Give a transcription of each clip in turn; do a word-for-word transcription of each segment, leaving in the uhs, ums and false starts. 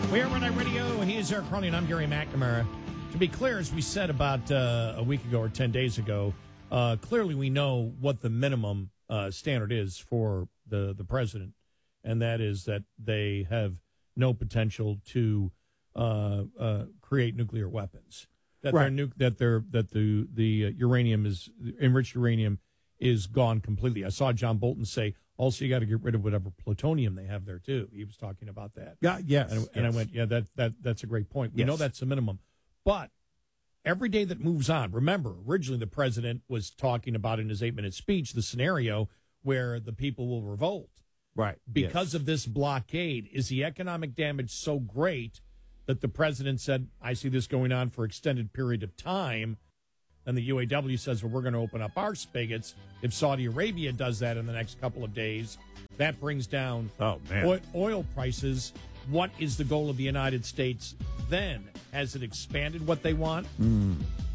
We are Red Eye Radio. He is Eric Carney, and I'm Gary McNamara. To be clear, as we said about uh, a week ago or ten days ago, uh, clearly we know what the minimum uh, standard is for the, the president, and that is that they have no potential to uh, uh, create nuclear weapons. That right. their nu- that their that the the uranium is enriched uranium is gone completely. I saw John Bolton say, also, you got to get rid of whatever plutonium they have there, too. He was talking about that. Yeah, yes. And, yes. and I went, yeah, that that that's a great point. We yes. know that's the minimum. But every day that moves on, remember, originally the president was talking about in his eight-minute speech the scenario where the people will revolt. Right. Because yes. of this blockade, is the economic damage so great that the president said, I see this going on for extended period of time, and the U A W says, well, we're going to open up our spigots. If Saudi Arabia does that in the next couple of days, that brings down oh, man. oil, oil prices. What is the goal of the United States then? Has it expanded what they want? Mm.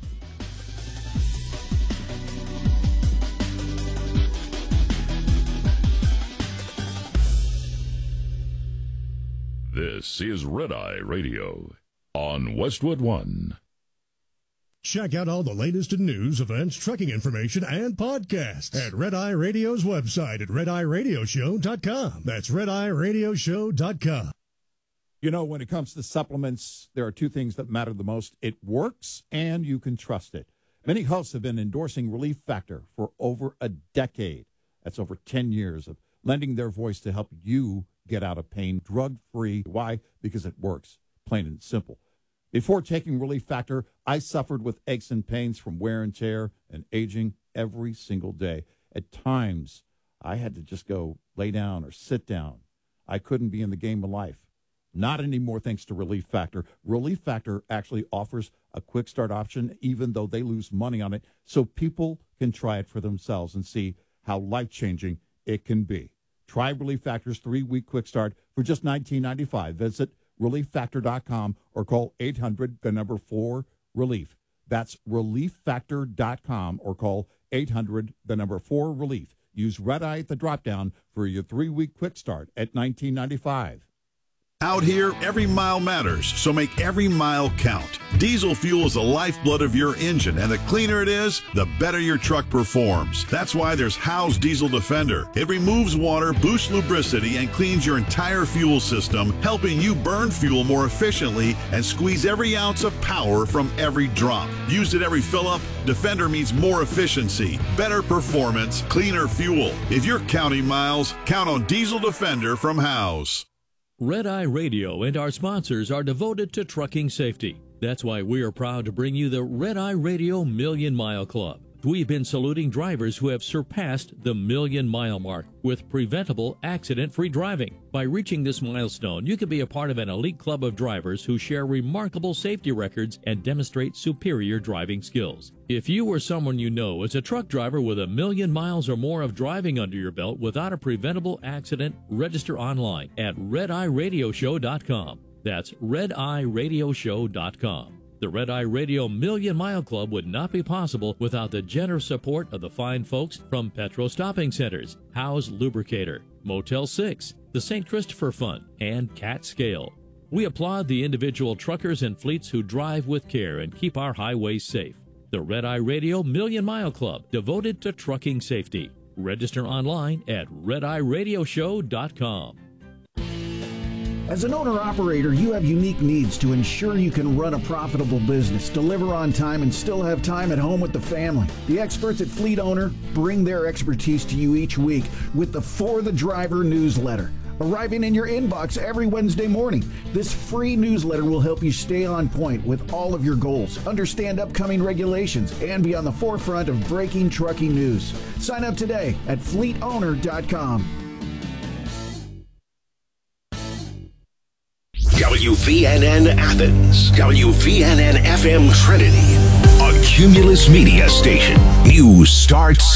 This is Red Eye Radio on Westwood One. Check out all the latest in news, events, trucking information, and podcasts at Red Eye Radio's website at red eye radio show dot com. That's red eye radio show dot com. You know, when it comes to supplements, there are two things that matter the most. It works, and you can trust it. Many hosts have been endorsing Relief Factor for over a decade. That's over ten years of lending their voice to help you get out of pain drug-free. Why? Because it works, plain and simple. Before taking Relief Factor, I suffered with aches and pains from wear and tear and aging every single day. At times, I had to just go lay down or sit down. I couldn't be in the game of life. Not anymore, thanks to Relief Factor. Relief Factor actually offers a quick start option, even though they lose money on it, so people can try it for themselves and see how life-changing it can be. Try Relief Factor's three-week quick start for just nineteen ninety-five dollars. Visit relief factor dot com or call eight hundred, the number four, relief. That's relief factor dot com or call eight hundred, the number four, relief. Use Red Eye at the drop-down for your three-week quick start at nineteen ninety-five dollars. Out here, every mile matters, so make every mile count. Diesel fuel is the lifeblood of your engine, and the cleaner it is, the better your truck performs. That's why there's Howe's Diesel Defender. It removes water, boosts lubricity, and cleans your entire fuel system, helping you burn fuel more efficiently and squeeze every ounce of power from every drop. Used at every fill-up, Defender means more efficiency, better performance, cleaner fuel. If you're counting miles, count on Diesel Defender from Howe's. Red Eye Radio and our sponsors are devoted to trucking safety. That's why we are proud to bring you the Red Eye Radio Million Mile Club. We've been saluting drivers who have surpassed the million mile mark with preventable accident-free driving. By reaching this milestone, you can be a part of an elite club of drivers who share remarkable safety records and demonstrate superior driving skills. If you or someone you know is a truck driver with a million miles or more of driving under your belt without a preventable accident, register online at red eye radio show dot com. That's red eye radio show dot com. The Red Eye Radio Million Mile Club would not be possible without the generous support of the fine folks from Petro Stopping Centers, Howe's Lubricator, Motel six, the Saint Christopher Fund, and Cat Scale. We applaud the individual truckers and fleets who drive with care and keep our highways safe. The Red Eye Radio Million Mile Club, devoted to trucking safety. Register online at red eye radio show dot com. As an owner-operator, you have unique needs to ensure you can run a profitable business, deliver on time, and still have time at home with the family. The experts at Fleet Owner bring their expertise to you each week with the For the Driver newsletter, arriving in your inbox every Wednesday morning. This free newsletter will help you stay on point with all of your goals, understand upcoming regulations, and be on the forefront of breaking trucking news. Sign up today at fleet owner dot com. W V N N Athens, W V N N F M Trinity, a Cumulus Media station. News starts.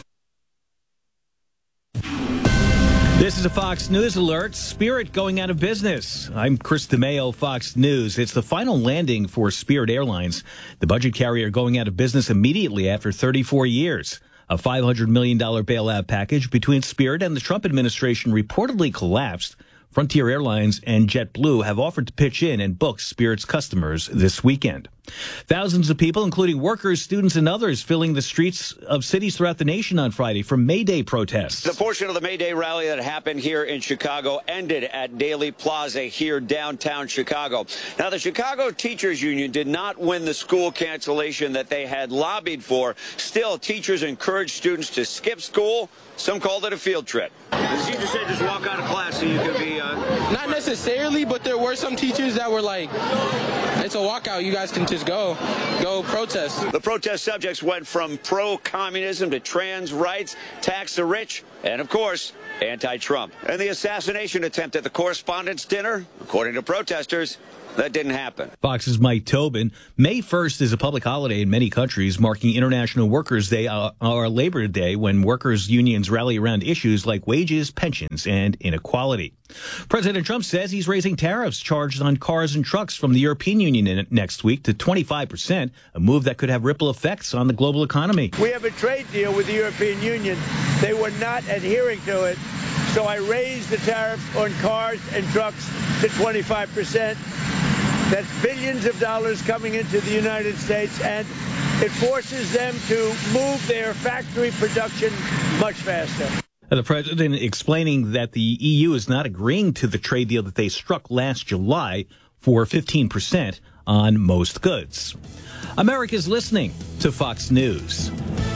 This is a Fox News alert. Spirit going out of business. I'm Chris DeMayo, Fox News. It's the final landing for Spirit Airlines, the budget carrier going out of business immediately after thirty-four years. A five hundred million dollars bailout package between Spirit and the Trump administration reportedly collapsed Frontier Airlines and JetBlue have offered to pitch in and book Spirit's customers this weekend. Thousands of people, including workers, students, and others, filling the streets of cities throughout the nation on Friday for May Day protests. The portion of the May Day rally that happened here in Chicago ended at Daley Plaza here downtown Chicago. Now, the Chicago Teachers Union did not win the school cancellation that they had lobbied for. Still, teachers encouraged students to skip school. Some called it a field trip. The teacher said just walk out of class so you could be... Uh... Not necessarily, but there were some teachers that were like, it's a walkout. You guys can just go. Go protest. The protest subjects went from pro-communism to trans rights, tax the rich, and, of course, anti-Trump. And the assassination attempt at the Correspondents' Dinner, according to protesters, that didn't happen. Fox's Mike Tobin. May first is a public holiday in many countries, marking International Workers' Day uh, or Labor Day, when workers' unions rally around issues like wages, pensions, and inequality. President Trump says he's raising tariffs charged on cars and trucks from the European Union next week to twenty-five percent, a move that could have ripple effects on the global economy. We have a trade deal with the European Union. They were not adhering to it, so I raised the tariffs on cars and trucks to twenty-five percent. That's billions of dollars coming into the United States, and it forces them to move their factory production much faster. The president explaining that the E U is not agreeing to the trade deal that they struck last July for fifteen percent on most goods. America's listening to Fox News.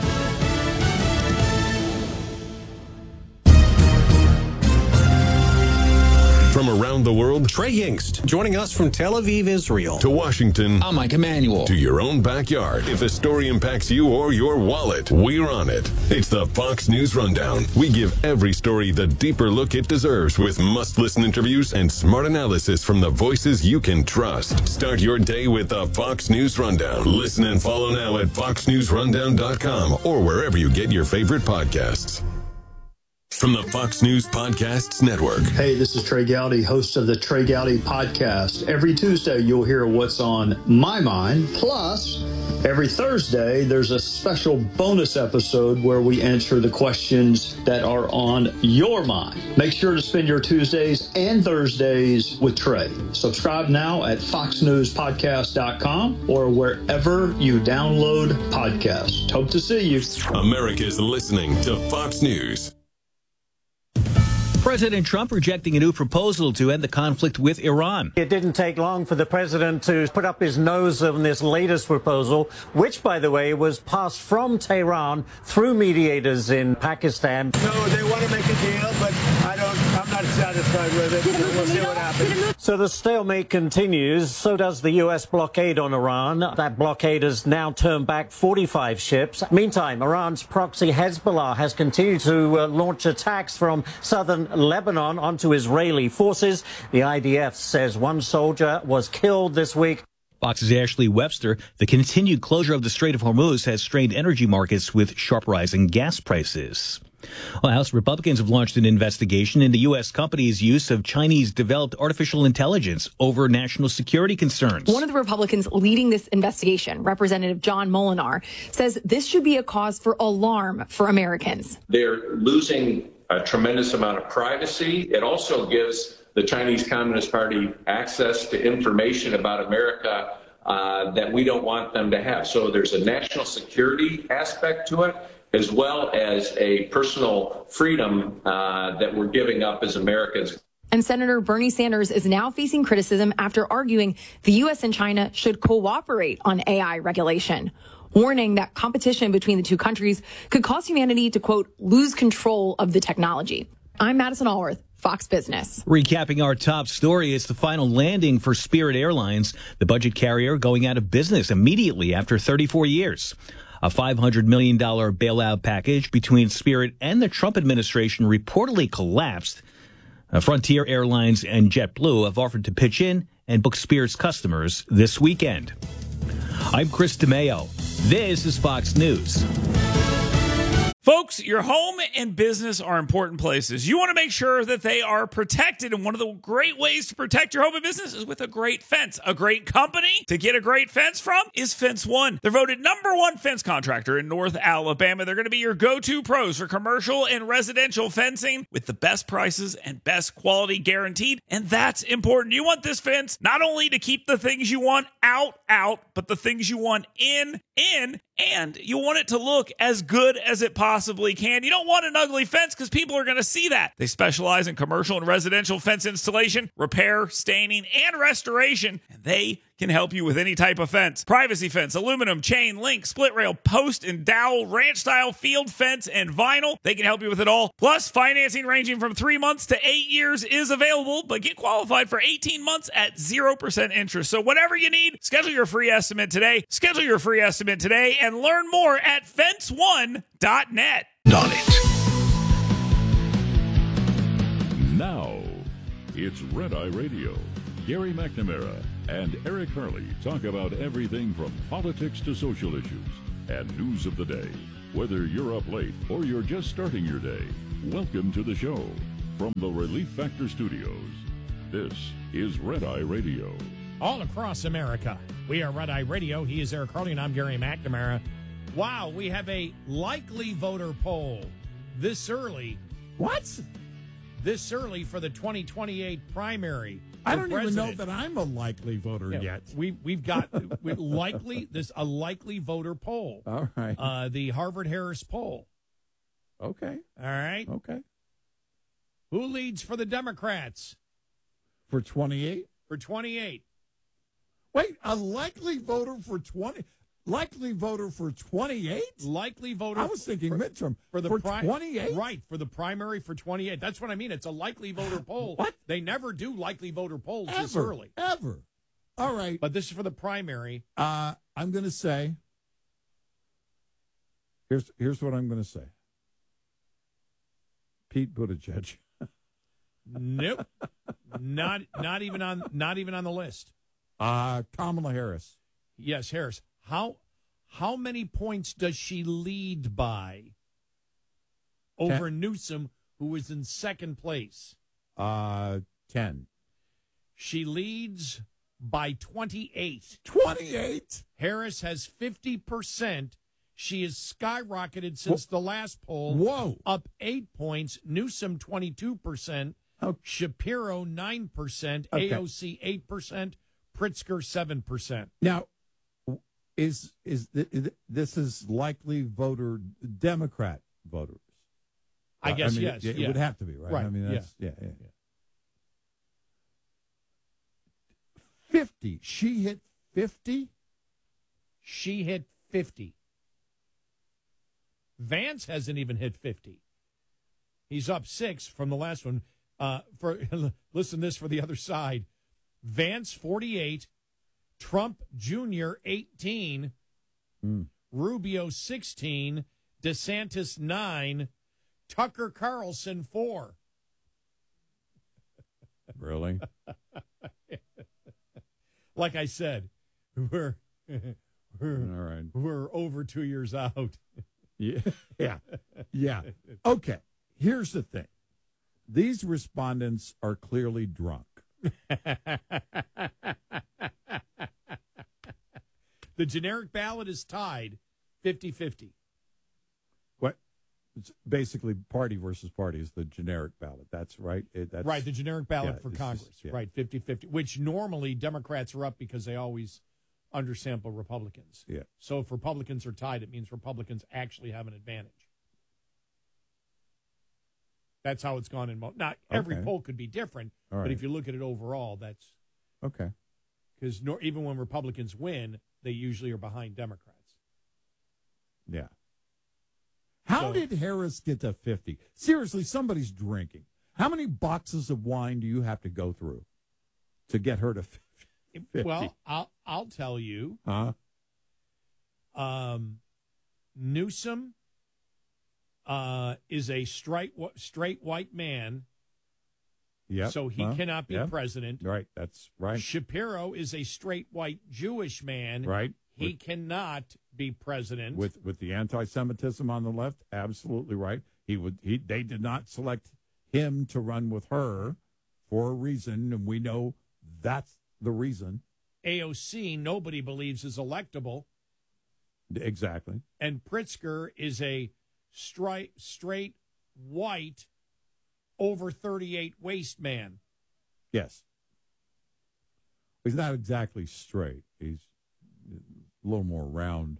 From around the world, Trey Yingst, joining us from Tel Aviv, Israel. To Washington. I'm Mike Emanuel. To your own backyard. If a story impacts you or your wallet, we're on it. It's the Fox News Rundown. We give every story the deeper look it deserves with must-listen interviews and smart analysis from the voices you can trust. Start your day with the Fox News Rundown. Listen and follow now at fox news rundown dot com or wherever you get your favorite podcasts. From the Fox News Podcasts Network. Hey, this is Trey Gowdy, host of the Trey Gowdy Podcast. Every Tuesday, you'll hear what's on my mind. Plus, every Thursday, there's a special bonus episode where we answer the questions that are on your mind. Make sure to spend your Tuesdays and Thursdays with Trey. Subscribe now at fox news podcast dot com or wherever you download podcasts. Hope to see you. America's listening to Fox News. President Trump rejecting a new proposal to end the conflict with Iran. It didn't take long for the president to put up his nose on this latest proposal, which, by the way, was passed from Tehran through mediators in Pakistan. So they want to make a deal, but I don't, I'm not satisfied with it. So we'll see what happens. So the stalemate continues. So does the U S blockade on Iran. That blockade has now turned back forty-five ships. Meantime, Iran's proxy Hezbollah has continued to uh, launch attacks from southern Lebanon onto Israeli forces. The I D F says one soldier was killed this week. Fox's Ashley Webster. The continued closure of the Strait of Hormuz has strained energy markets with sharp rising gas prices. Well, House Republicans have launched an investigation into U S companies' use of Chinese-developed artificial intelligence over national security concerns. One of the Republicans leading this investigation, Representative John Molinar, says this should be a cause for alarm for Americans. They're losing a tremendous amount of privacy. It also gives the Chinese Communist Party access to information about America uh, that we don't want them to have. So there's a national security aspect to it, as well as a personal freedom uh, that we're giving up as Americans. And Senator Bernie Sanders is now facing criticism after arguing the U S and China should cooperate on A I regulation, warning that competition between the two countries could cause humanity to, quote, lose control of the technology. I'm Madison Allworth, Fox Business. Recapping our top story, it's the final landing for Spirit Airlines, the budget carrier going out of business immediately after thirty-four years. A five hundred million dollars bailout package between Spirit and the Trump administration reportedly collapsed. Uh, Frontier Airlines and JetBlue have offered to pitch in and book Spirit's customers this weekend. I'm Chris DeMeo. This is Fox News. Folks, your home and business are important places. You want to make sure that they are protected, and one of the great ways to protect your home and business is with a great fence. A great company to get a great fence from is Fence One. They're voted number one fence contractor in North Alabama. They're going to be your go-to pros for commercial and residential fencing with the best prices and best quality guaranteed, and that's important. You want this fence not only to keep the things you want out, out, but the things you want in, in, and you want it to look as good as it possibly can. You don't want an ugly fence because people are going to see that. They specialize in commercial and residential fence installation, repair, staining, and restoration, and they can help you with any type of fence. Privacy fence, aluminum, chain, link, split rail, post and dowel, ranch style, field fence, and vinyl. They can help you with it all. Plus, financing ranging from three months to eight years is available, but get qualified for eighteen months at zero percent interest. So whatever you need, schedule your free estimate today. Schedule your free estimate today and learn more at fence one dot net. On it. Now, it's Red Eye Radio. Gary McNamara and Eric Harley talk about everything from politics to social issues and news of the day. Whether you're up late or you're just starting your day, welcome to the show. From the Relief Factor Studios, this is Red Eye Radio. All across America, we are Red Eye Radio. He is Eric Harley, and I'm Gary McNamara. Wow, we have a likely voter poll this early. What? This early for the twenty twenty-eight primary. I don't president. even know that I'm a likely voter Yeah, yet. We, we've got we likely this a likely voter poll. All right. Uh, the Harvard Harris poll. Okay. All right. Okay. Who leads for the Democrats? For twenty-eight? For twenty-eight. Wait, a likely voter for twenty? Likely voter for twenty-eight? Likely voter. I was thinking for, midterm. For the for pri- twenty-eight? Right, for the primary for twenty-eight. That's what I mean. It's a likely voter poll. What? They never do likely voter polls Ever, this early. Ever. All right. But this is for the primary. Uh, I'm going to say, here's here's what I'm going to say. Pete Buttigieg. Nope. not not even on not even on the list. Uh, Kamala Harris. Yes, Harris. How how many points does she lead by over Ten. Newsom, who is in second place? Uh, ten. She leads by twenty-eight. twenty-eight? Harris has fifty percent. She has skyrocketed since Whoa. the last poll. Whoa. Up eight points. Newsom, twenty-two percent. Okay. Shapiro, nine percent. Okay. A O C, eight percent. Pritzker, seven percent. Now, is is th- this is likely voter Democrat voters? I Uh, guess mean, yes. It, it yeah. would have to be, right? Right. I mean, yeah. that's, yeah. Yeah, yeah. fifty. She hit fifty? She hit fifty. Vance hasn't even hit fifty. He's up six from the last one. Uh, for listen to this for the other side. Vance, forty-eight. Trump Junior, eighteen. Mm. Rubio, sixteen. DeSantis, nine. Tucker Carlson, four. Really? Like I said, we're we're, All right. we're over two years out. Yeah. Yeah. Yeah. Okay. Here's the thing. These respondents are clearly drunk. The generic ballot is tied fifty-fifty. What? It's basically party versus party is the generic ballot. That's right. It, that's, Right, the generic ballot yeah, for it's Congress. just- yeah. Right, fifty-fifty, which normally Democrats are up because they always undersample Republicans. Yeah. So if Republicans are tied, it means Republicans actually have an advantage. That's how it's gone in most. Not every Okay. poll could be different, All but right. if you look at it overall, that's Okay. because no, even when Republicans win, they usually are behind Democrats. Yeah. How So- did Harris get to fifty? Seriously, somebody's drinking. How many boxes of wine do you have to go through to get her to fifty? Well, I'll I'll tell you. Huh? Um, Newsom uh, is a straight straight white man, Yep. so he Well, cannot be yep. president. Right. That's right. Shapiro is a straight white Jewish man. Right. He cannot be president. With with the anti-Semitism on the left, absolutely right. He would. He they did not select him to run with her for a reason, and we know that's the reason. A O C, nobody believes is electable. Exactly. And Pritzker is a straight, straight white, over thirty-eight waist man. Yes. He's not exactly straight. He's a little more round.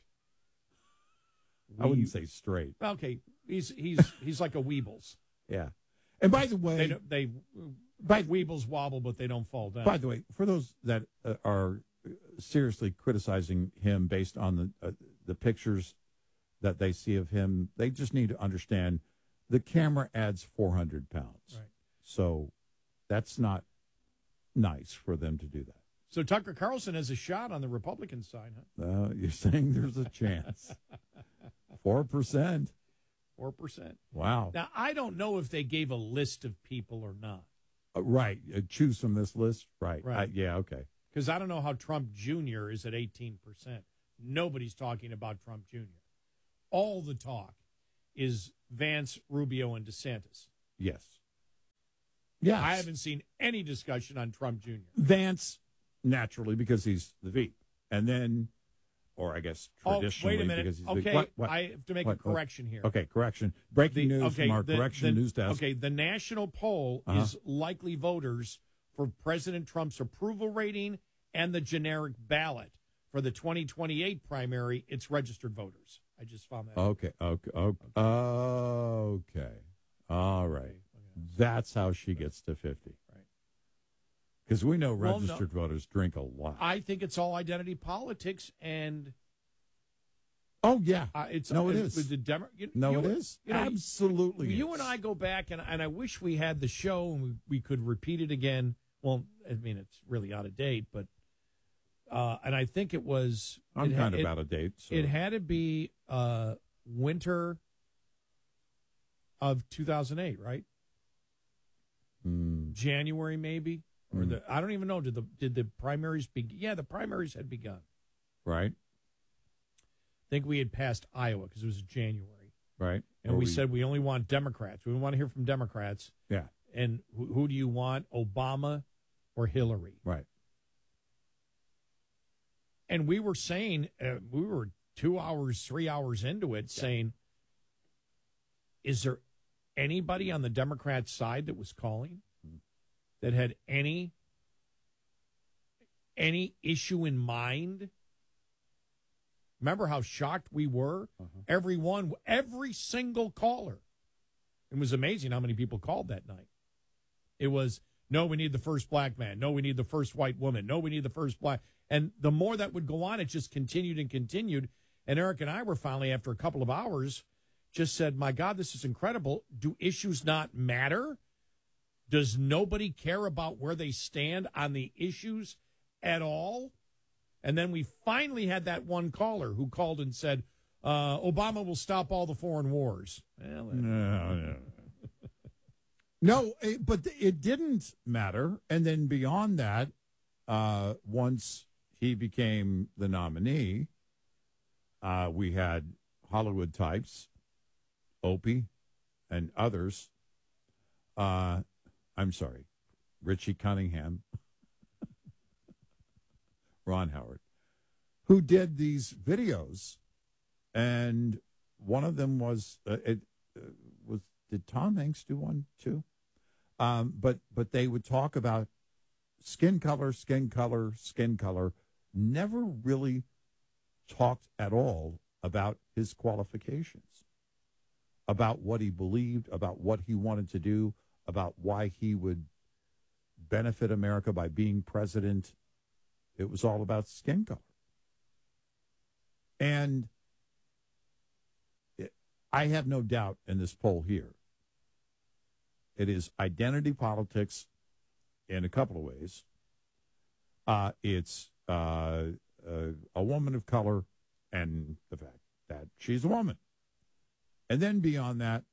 I wouldn't say straight. Okay, he's he's he's like a Weebles. Yeah. And by the way, they don't- they by, Weebles wobble, but they don't fall down. by the way, for those that uh, are seriously criticizing him based on the uh, the pictures that they see of him, they just need to understand the camera adds four hundred pounds. Right. So that's not nice for them to do that. So Tucker Carlson has a shot on the Republican side, huh? Uh, you're saying there's a chance. four percent. Four percent. Wow. Now I don't know if they gave a list of people or not. Uh, right. Uh, choose from this list. Right. Right. Uh, yeah, okay. Because I don't know how Trump Junior is at eighteen percent. Nobody's talking about Trump Junior All the talk is Vance, Rubio, and DeSantis. Yes. Yes. I haven't seen any discussion on Trump Junior Vance, naturally, because he's the V P. And then, or I guess traditionally, oh, wait a minute. because he's okay, the, what, what, I have to make what, a correction here. Okay, correction. Breaking The- news okay, from our the- correction the- news desk. Okay, the national poll Uh-huh. is likely voters for President Trump's approval rating and the generic ballot. For the twenty twenty-eight primary, it's registered voters. I just found that. Okay, okay, okay. Okay. All right. That's how she gets to fifty. Right. Because we know Well, no. registered voters drink a lot. I think it's all identity politics, and oh, yeah. uh, it's No, it it's is. with the Demo- you, No, you- it is. you know, Absolutely You is. and I go back, and, and I wish we had the show and we, we could repeat it again. Well, I mean, it's really out of date, but uh, and I think it was. I'm it kind ha- of it- out of date. So. It had to be uh, winter of two thousand eight, right? Mm. January, maybe, or Mm. the I don't even know. Did the did the primaries begin? Yeah, the primaries had begun. Right. I think we had passed Iowa because it was January, Right. and Or we, said we only want Democrats. We want to hear from Democrats. Yeah. And who, who do you want, Obama or Hillary? Right. And we were saying, uh, we were two hours, three hours into it, saying, is there anybody on the Democrat side that was calling that had any any issue in mind? Remember how shocked we were? Uh-huh. Everyone, every single caller. It was amazing how many people called that night. It was, no, we need the first black man. No, we need the first white woman. No, we need the first black. And the more that would go on, it just continued and continued. And Eric and I were finally, after a couple of hours, just said, my God, this is incredible. Do issues not matter? Does nobody care about where they stand on the issues at all? And then we finally had that one caller who called and said, uh, Obama will stop all the foreign wars. Well, No, no. No, it, but it didn't matter. And then beyond that, uh, once he became the nominee, uh, we had Hollywood types, Opie, and others. Uh, I'm sorry, Richie Cunningham, Ron Howard, who did these videos, and one of them was uh, it uh, was did Tom Hanks do one too? Um, but but they would talk about skin color, skin color, skin color. Never really talked at all about his qualifications, about what he believed, about what he wanted to do, about why he would benefit America by being president. It was all about skin color. And it, I have no doubt in this poll here, it is identity politics in a couple of ways. Uh, it's uh, uh, a woman of color and the fact that she's a woman. And then beyond that,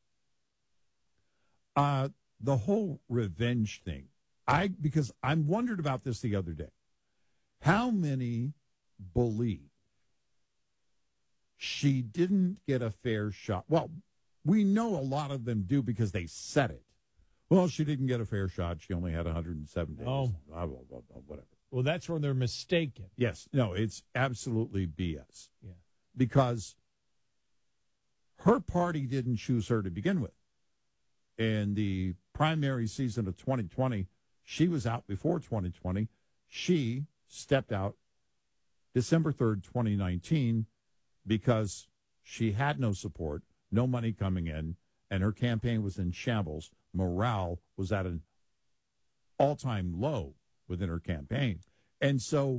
uh, the whole revenge thing. I because I wondered about this the other day. How many believe she didn't get a fair shot. Well, we know a lot of them do because they said it. Well, she didn't get a fair shot. She only had one hundred seven days. Oh. Blah, blah, blah, blah, whatever. Well, that's where they're mistaken. Yes. No, it's absolutely B S. Yeah. Because her party didn't choose her to begin with. In the primary season of twenty twenty, she was out before twenty twenty. She stepped out December third, twenty nineteen, because she had no support, no money coming in, and her campaign was in shambles. Morale was at an all-time low within her campaign. And so,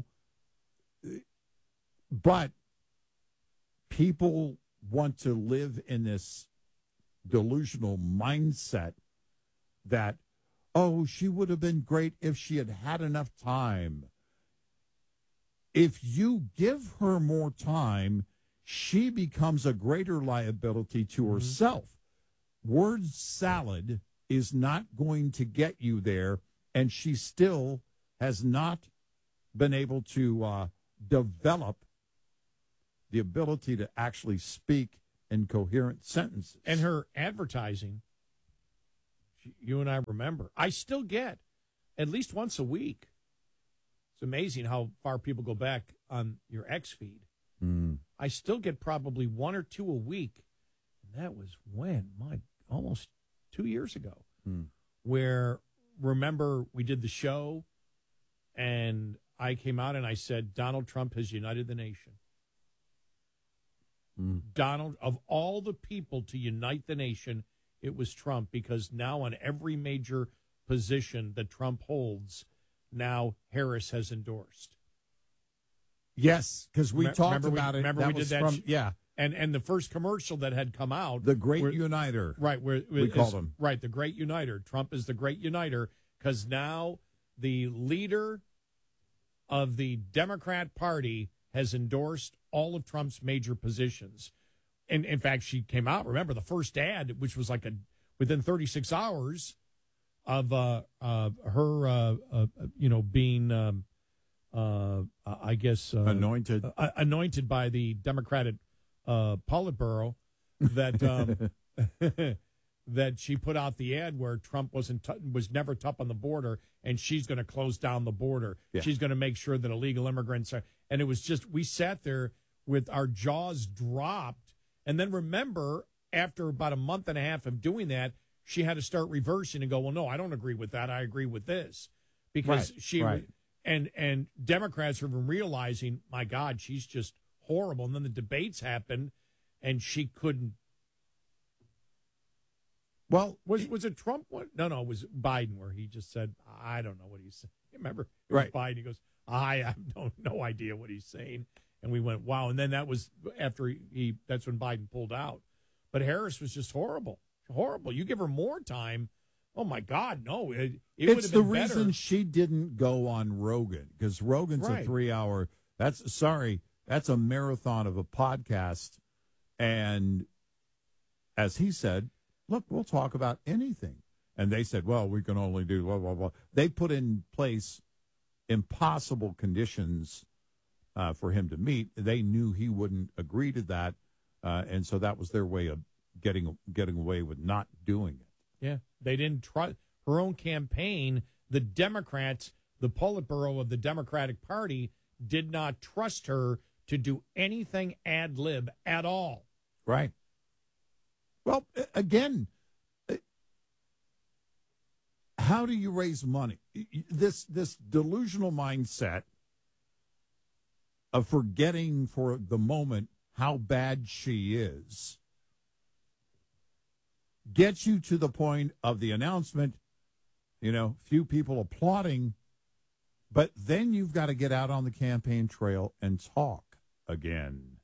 but people want to live in this delusional mindset that, oh, she would have been great if she had had enough time. If you give her more time, she becomes a greater liability to mm-hmm. herself. Word salad is not going to get you there, and she still has not been able to uh, develop the ability to actually speak in coherent sentences. And her advertising, you and I remember, I still get at least once a week. It's amazing how far people go back on your X feed. Mm. I still get probably one or two a week. And that was when? My, almost two years ago. Mm. Where, remember, we did the show, and I came out and I said, Donald Trump has united the nation. Mm. Donald, of all the people to unite the nation, it was Trump, because now on every major position that Trump holds, now Harris has endorsed. Yes, because we Rem- talked remember about we, it. Remember that we did was that? From, sh- yeah. And and the first commercial that had come out. The Great where, Uniter. Right. Where, we is, called him. Right, the Great Uniter. Trump is the Great Uniter, because now the leader of the Democrat Party has endorsed all of Trump's major positions. And in fact, she came out, remember, the first ad, which was like a within thirty-six hours of uh, uh, her, uh, uh, you know, being, um, uh, I guess, uh, anointed uh, anointed by the Democratic uh, Politburo, that um, that she put out the ad where Trump wasn't t- was never tough on the border, and she's going to close down the border. Yeah. She's going to make sure that illegal immigrants are. And it was just, we sat there with our jaws dropped. And then remember, after about a month and a half of doing that, she had to start reversing and go, well, no, I don't agree with that. I agree with this. Because right, she, right. and and Democrats have been realizing, my God, she's just horrible. And then the debates happened, and she couldn't. Well, was was it Trump? One? No, no, it was Biden, where he just said, I don't know what he's saying. Remember? It was right. Biden. He goes, I have no, no idea what he's saying. And we went, wow. And then that was after he, he, that's when Biden pulled out. But Harris was just horrible. Horrible. You give her more time. Oh, my God, no. It, it would it's have the been reason better. she didn't go on Rogan, because Rogan's Right. a three-hour, that's, sorry, that's a marathon of a podcast. And as he said, look, we'll talk about anything. And they said, well, we can only do blah, blah, blah. They put in place impossible conditions uh, for him to meet. They knew he wouldn't agree to that. Uh, and so that was their way of getting getting away with not doing it. Yeah, they didn't trust her own campaign. The Democrats, the Politburo of the Democratic Party, did not trust her to do anything ad lib at all. Right. Well, again, how do you raise money? This this delusional mindset of forgetting for the moment how bad she is gets you to the point of the announcement, you know, few people applauding, but then you've got to get out on the campaign trail and talk again.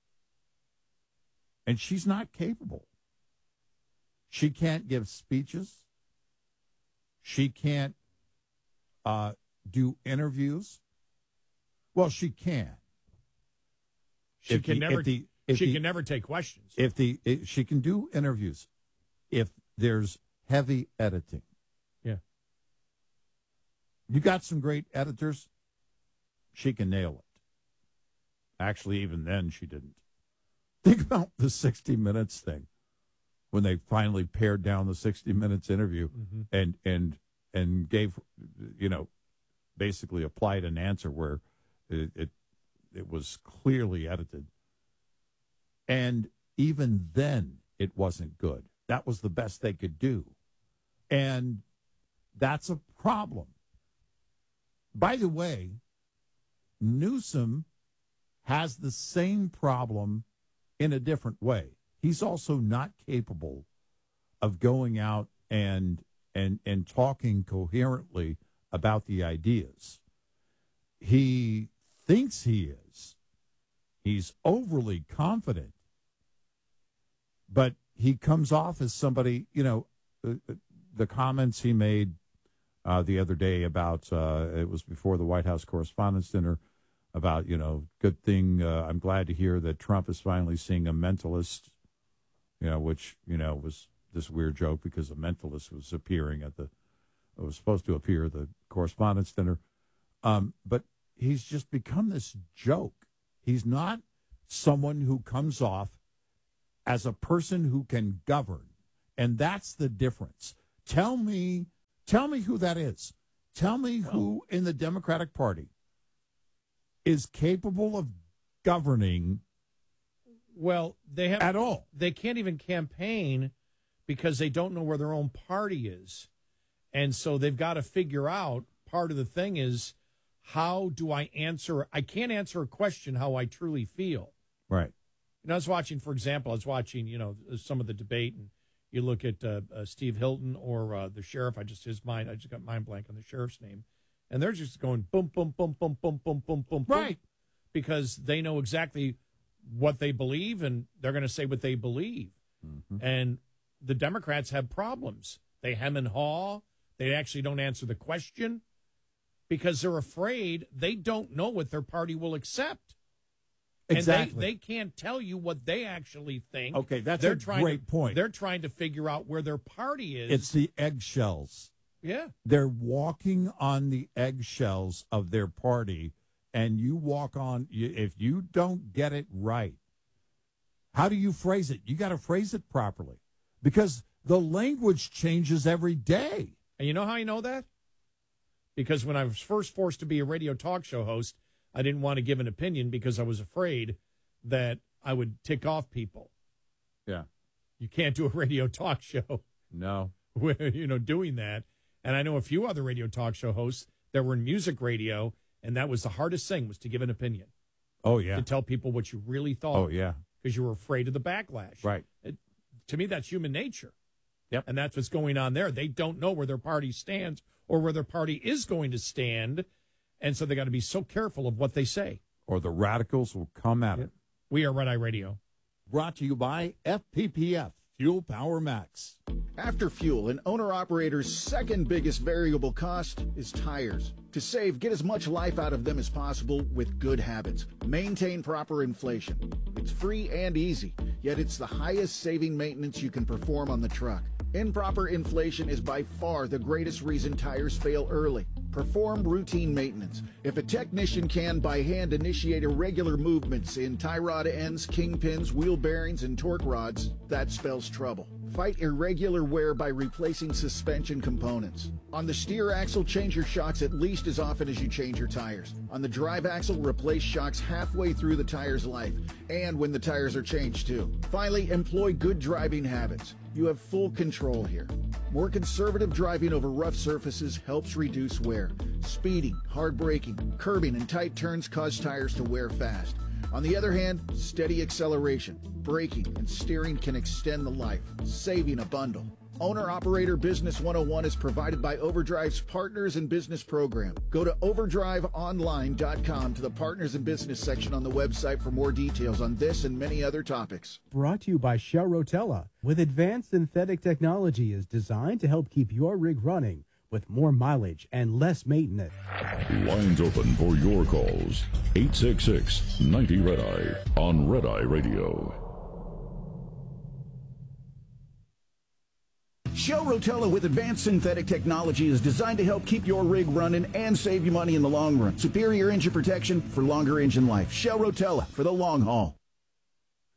And she's not capable. She can't give speeches. She can't uh, do interviews. Well, she can. She If can the- never. if the- if she the- can never take questions. If the if she can do interviews, if there's heavy editing. Yeah. You got some great editors. She can nail it. Actually, even then she didn't. Think about the sixty minutes thing when they finally pared down the sixty minutes interview mm-hmm. and and and gave, you know, basically applied an answer where it, it it was clearly edited. And even then, it wasn't good. That was the best they could do. And that's a problem. By the way, Newsom has the same problem in a different way. He's also not capable of going out and and and talking coherently about the ideas. He thinks he is. He's overly confident. But he comes off as somebody, you know, uh, the comments he made uh, the other day about, uh, it was before the White House Correspondents' Dinner, about, you know, good thing, uh, I'm glad to hear that Trump is finally seeing a mentalist, you know, which, you know, was this weird joke because a mentalist was appearing at the, it was supposed to appear at the Correspondents' Dinner. Um, but he's just become this joke. He's not someone who comes off as a person who can govern. And that's the difference. Tell me, tell me who that is. Tell me who in the Democratic Party is capable of governing. Well, they have at all. They can't even campaign because they don't know where their own party is. And so they've got to figure out, part of the thing is, how do I answer? I can't answer a question how I truly feel. Right. You know, I was watching, for example, I was watching, you know, some of the debate, and you look at uh, uh, Steve Hilton or uh, the sheriff. I just, his mind, I just got mind blank on the sheriff's name. And they're just going boom, boom, boom, boom, boom, boom, boom, boom, right. Because they know exactly what they believe, and they're going to say what they believe. Mm-hmm. And the Democrats have problems. They hem and haw. They actually don't answer the question because they're afraid they don't know what their party will accept. Exactly. And they, they can't tell you what they actually think. Okay, that's they're a trying great to, point. They're trying to figure out where their party is. It's the eggshells. Yeah. They're walking on the eggshells of their party, and you walk on, if you don't get it right, how do you phrase it? You got to phrase it properly because the language changes every day. And you know how I know that? Because when I was first forced to be a radio talk show host, I didn't want to give an opinion because I was afraid that I would tick off people. Yeah. You can't do a radio talk show. No. You know, doing that. And I know a few other radio talk show hosts that were in music radio, and that was the hardest thing, was to give an opinion. Oh, yeah. To tell people what you really thought. Oh, yeah. Because you were afraid of the backlash. Right. It, to me, that's human nature. Yep. And that's what's going on there. They don't know where their party stands or where their party is going to stand. And so they got to be so careful of what they say. Or the radicals will come at it. We are Red Eye Radio. Brought to you by F P P F, Fuel Power Max. After fuel, an owner-operator's second biggest variable cost is tires. To save, get as much life out of them as possible with good habits. Maintain proper inflation. It's free and easy, yet it's the highest saving maintenance you can perform on the truck. Improper inflation is by far the greatest reason tires fail early. Perform routine maintenance. If a technician can by hand initiate irregular movements in tie rod ends, kingpins, wheel bearings, and torque rods, that spells trouble. Fight irregular wear by replacing suspension components. On the steer axle, change your shocks at least as often as you change your tires. On the drive axle, replace shocks halfway through the tire's life, and when the tires are changed too. Finally, employ good driving habits. You have full control here. More conservative driving over rough surfaces helps reduce wear. Speeding, hard braking, curbing, and tight turns cause tires to wear fast. On the other hand, steady acceleration, braking, and steering can extend the life, saving a bundle. Owner-Operator Business one oh one is provided by Overdrive's Partners in Business program. Go to overdrive online dot com to the Partners in Business section on the website for more details on this and many other topics. Brought to you by Shell Rotella. With advanced synthetic technology is designed to help keep your rig running with more mileage and less maintenance. Lines open for your calls. eight six six, ninety, Red Eye on Red Eye Radio. Shell Rotella with advanced synthetic technology is designed to help keep your rig running and save you money in the long run. Superior engine protection for longer engine life. Shell Rotella for the long haul.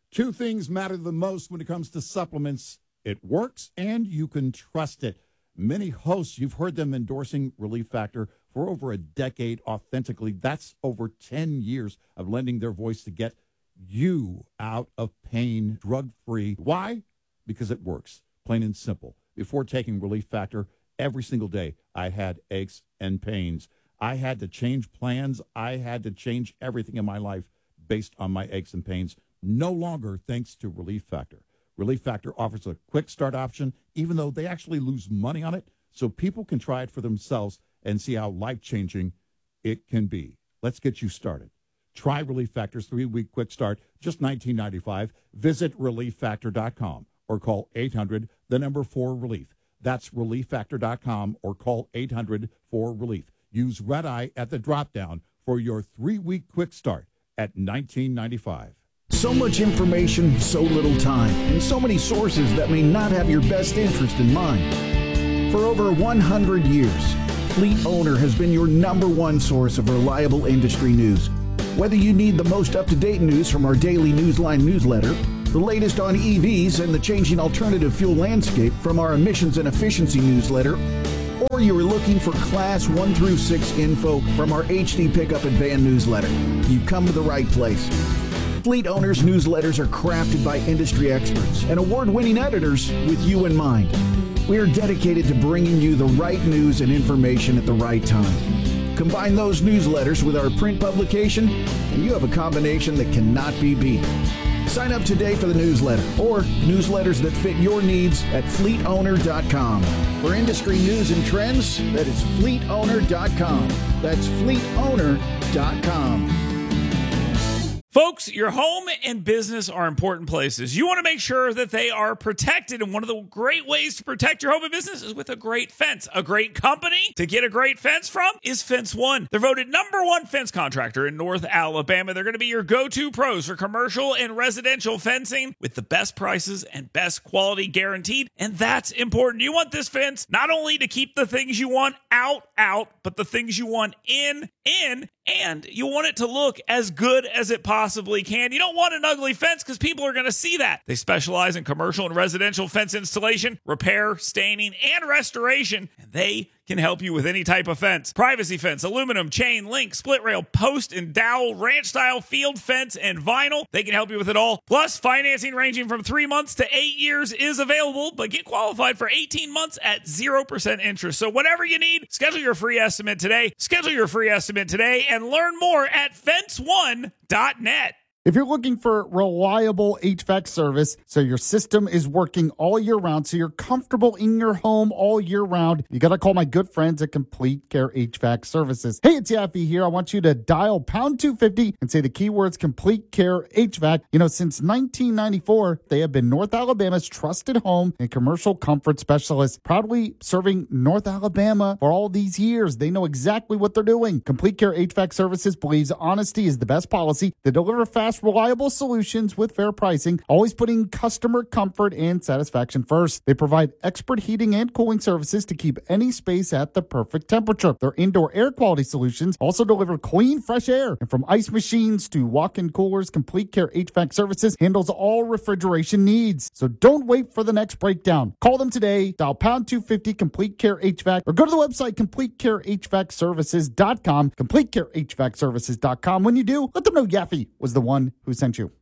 Two things matter the most when it comes to supplements. It works, and you can trust it. Many hosts, you've heard them endorsing Relief Factor for over a decade authentically. That's over ten years of lending their voice to get you out of pain, drug-free. Why? Because it works, plain and simple. Before taking Relief Factor, every single day I had aches and pains. I had to change plans. I had to change everything in my life based on my aches and pains. No longer thanks to Relief Factor. Relief Factor offers a quick start option, even though they actually lose money on it, so people can try it for themselves and see how life-changing it can be. Let's get you started. Try Relief Factor's three-week quick start, just nineteen dollars and ninety-five cents. Visit relief factor dot com or call eight hundred, the number four relief. That's relief factor dot com or call eight hundred, four relief. Use Red Eye at the drop-down for your three-week quick start at nineteen dollars and ninety-five cents. So much information, so little time, and so many sources that may not have your best interest in mind. For over one hundred years, Fleet Owner has been your number one source of reliable industry news. Whether you need the most up-to-date news from our daily Newsline newsletter, the latest on E Vs and the changing alternative fuel landscape from our emissions and efficiency newsletter, or you are looking for Class one through six info from our H D Pickup and Van newsletter, you've come to the right place. Fleet Owners newsletters are crafted by industry experts and award-winning editors with you in mind. We are dedicated to bringing you the right news and information at the right time. Combine those newsletters with our print publication, and you have a combination that cannot be beat. Sign up today for the newsletter or newsletters that fit your needs at fleet owner dot com. For industry news and trends, that is fleet owner dot com. That's fleet owner dot com. Folks, your home and business are important places. You want to make sure that they are protected, and one of the great ways to protect your home and business is with a great fence. A great company to get a great fence from is Fence One. They're voted number one fence contractor in North Alabama. They're going to be your go-to pros for commercial and residential fencing with the best prices and best quality guaranteed, and that's important. You want this fence not only to keep the things you want out, out, but the things you want in, in, and you want it to look as good as it possibly can. You don't want an ugly fence because people are going to see that. They specialize in commercial and residential fence installation, repair, staining, and restoration, and they can help you with any type of fence. Privacy fence, aluminum, chain, link, split rail, post and dowel, ranch style, field fence, and vinyl. They can help you with it all. Plus, financing ranging from three months to eight years is available, but get qualified for eighteen months at zero percent interest. So whatever you need, schedule your free estimate today. Schedule your free estimate today and learn more at fence one dot net. If you're looking for reliable H V A C service, so your system is working all year round, so you're comfortable in your home all year round, you got to call my good friends at Complete Care H V A C Services. Hey, it's Yaffee here. I want you to dial pound two fifty and say the keywords Complete Care H V A C. You know, since nineteen ninety-four, they have been North Alabama's trusted home and commercial comfort specialist, proudly serving North Alabama for all these years. They know exactly what they're doing. Complete Care H V A C Services believes honesty is the best policy. They deliver fast, reliable solutions with fair pricing, always putting customer comfort and satisfaction first. They provide expert heating and cooling services to keep any space at the perfect temperature. Their indoor air quality solutions also deliver clean, fresh air. And from ice machines to walk-in coolers, Complete Care H V A C Services handles all refrigeration needs. So don't wait for the next breakdown. Call them today. Dial pound two fifty Complete Care H V A C or go to the website complete care h v a c services dot com. complete care h v a c services dot com. When you do, let them know Yaffee was the one who sent you.